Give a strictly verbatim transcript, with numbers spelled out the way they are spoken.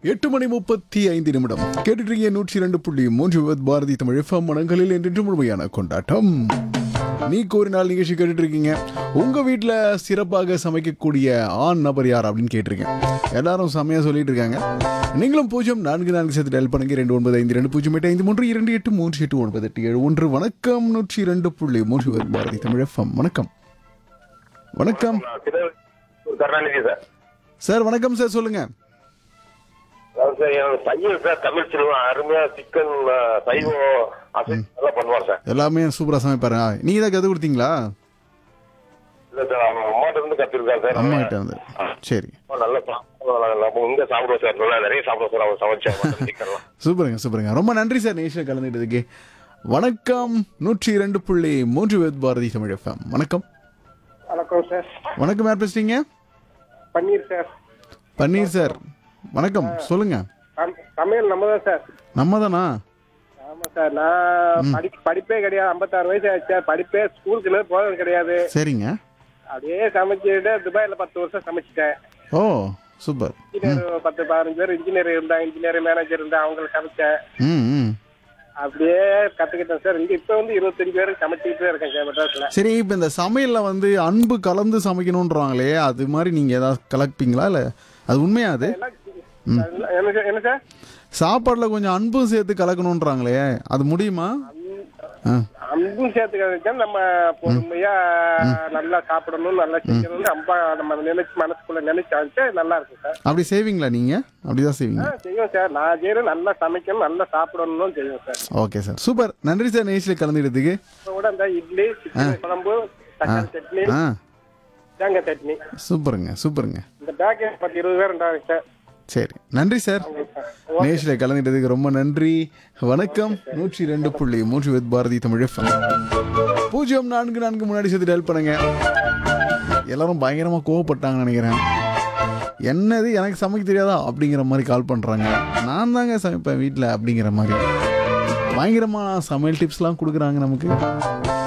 எட்டு மணி முப்பத்தி ஐந்து நிமிடம் கேட்டுட்டீங்க. நூற்றி இரண்டு புள்ளி மூன்று பாரதி தமிழ் எஃப்எம் மனங்களில் என்று முழுமையான கொண்டாட்டம். நீ ஒரு நாள் நிகழ்ச்சி கேட்டுட்டு இருக்கீங்க. உங்க வீட்டில் சிறப்பாக சமைக்கக்கூடிய ஆண் நபர் யார் அப்படின்னு கேட்டிருக்கேன். எல்லாரும் செமையா சொல்லிட்டு இருக்காங்க. நீங்களும் பூஜ்ஜியம் நான்கு நான்கு சேர்த்து டயல் பண்ணுங்க. ரெண்டு ஒன்பது ஐந்து ரெண்டு பூஜ்ஜியம் எட்டு ஐந்து மூன்று இரண்டு எட்டு மூன்று எட்டு ஒன்பது எட்டு ஏழு ஒன்று. வணக்கம். நூற்றி இரண்டு புள்ளி மூன்று பாரதி தமிழ் எஃப்எம். வணக்கம். வணக்கம் கருணாநிதி சார். சார் வணக்கம் சார், சொல்லுங்க. அதாவது சார், என் பையன் சார் தமிழ் சினிமா அருமையா சிக்கன் சைவம் அசைவம் எல்லாம் பண்ணுவார் சார். எல்லாமே சூப்பரா சமைப்பாரு. நீங்க தான் கத்து கொடுத்தீங்களா? இல்ல சார், அவங்க அம்மாட்ட இருந்து கத்துருக்காரு சார். அம்மா கிட்ட வந்து. சரி, நல்லா சாப்பிடுவோம். இங்க சாப்பிடுவோம் சார், நல்லா நிறைய சாப்பிடுவோம் சார். அவங்க சமைச்சா சிக்கன். சூப்பருங்க சூப்பருங்க. ரொம்ப நன்றி சார் நேஷில் கலந்துட்டதுக்கு. வணக்கம். நூற்றி இரண்டு புள்ளி மூன்று பாரதி தமிழ் எஃப்எம். வணக்கம். வணக்கம் சார். வணக்கம். யார் பேசுறீங்க? பன்னீர் சார். பன்னீர் சார் வணக்கம், சொல்லுங்க. சமையல் நம்ம தான் சார். நம்ம தானா? ஆமா சார். நான் படி படிப்பே கிடையாது. ஐம்பத்தாறு வயசு ஆச்சு சார். படிப்பே ஸ்கூலுக்கு போகிறது கிடையாது. சரிங்க. அப்படியே சமைச்சுட்டு துபாயில பத்து வருஷம் சமைச்சிட்டேன். ஓ சூப்பர். இன்ஜினியர் பத்து பதினஞ்சு பேர் இன்ஜினியர் இருந்தா, இன்ஜினியர் மேனேஜர் இருந்தா, அவங்களுக்கு சமைச்சேன். ம் ம் அப்படியே கத்துக்கிட்டேன் சார். இங்க இப்ப வந்து இருபத்தஞ்சு பேருக்கு சமைச்சுக்கிட்டே இருக்கேன் சார் மெட்ராஸ்ல. சரி, இப்போ இந்த சமையல்ல வந்து அன்பு கலந்து சமைக்கணும்ன்றாங்களே, அது மாதிரி நீங்க ஏதாவது கலப்பீங்களா? இல்லை அது உண்மையா? அது என்ன சார்? என்ன சார்? சாப்பாடுல கொஞ்சம் அன்பும் சேர்த்து கலக்கணும்ன்றாங்களே, அது முடியுமா? அன்பும் சேர்த்து நம்ம பொறுமையா நல்லா சாப்பிடணும், நல்லா செய்யணும். அம்பா நம்ம நினைச்சு மனசுக்குள்ள நினைச்சு நல்லா இருக்கும் சார். அப்படி செய்வீங்களா நீங்க? அப்படிதான் செய்வீங்க? செய்வோம் சார். நான் செய்யறேன். நல்லா சமைக்கணும், நல்லா சாப்பிடணும் செய்வோம் சார். Okay sir, super. நன்றி சார் நேஷில் கலந்துக்கிறதுக்கு. இப்போ கூட இந்த இட்லி, சிக்கன் குழம்பு, தக்காளி சட்னி, ஆ தேங்காய் சட்னி. சூப்பருங்க சூப்பருங்க. இந்த பேக்கேஜ் பத்து இருபது பேர் இருந்தாங்க சார். சரி, நன்றி சார் நேஷில் கலந்துட்டதுக்கு. ரொம்ப நன்றி. வணக்கம். நூற்றி ரெண்டு புள்ளி மூன்று வித் பாரதி தமிழ் எஃப்எம். பூஜ்ஜியம் நான்கு நான்கு முன்னாடி சேர்த்து டயல் பண்ணுங்க. எல்லாரும் பயங்கரமா கோவப்பட்டாங்கன்னு நினைக்கிறேன். என்னது எனக்கு சமைக்க தெரியாதா அப்படிங்கிற மாதிரி கால் பண்றாங்க. நான் தாங்க சமைப்பேன் வீட்டில் அப்படிங்கிற மாதிரி பயங்கரமா சமையல் டிப்ஸ்லாம் கொடுக்குறாங்க நமக்கு.